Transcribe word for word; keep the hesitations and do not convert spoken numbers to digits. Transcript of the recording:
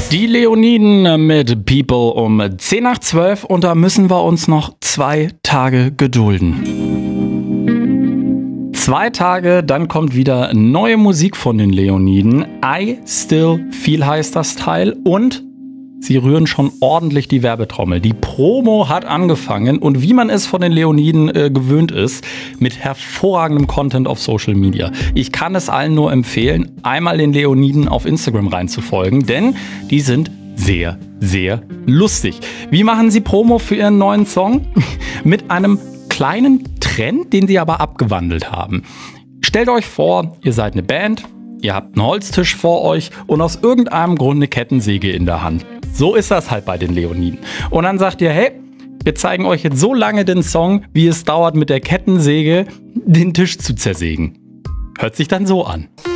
Die Leoniden mit People um zehn nach zwölf und da müssen wir uns noch zwei Tage gedulden. Zwei Tage, dann kommt wieder neue Musik von den Leoniden. I Still Feel heißt das Teil und sie rühren schon ordentlich die Werbetrommel. Die Promo hat angefangen und wie man es von den Leoniden äh, gewöhnt ist, mit hervorragendem Content auf Social Media. Ich kann es allen nur empfehlen, einmal den Leoniden auf Instagram reinzufolgen, denn die sind sehr, sehr lustig. Wie machen sie Promo für ihren neuen Song? Mit einem kleinen Trend, den sie aber abgewandelt haben. Stellt euch vor, ihr seid eine Band, ihr habt einen Holztisch vor euch und aus irgendeinem Grund eine Kettensäge in der Hand. So ist das halt bei den Leoniden. Und dann sagt ihr, hey, wir zeigen euch jetzt so lange den Song, wie es dauert, mit der Kettensäge den Tisch zu zersägen. Hört sich dann so an.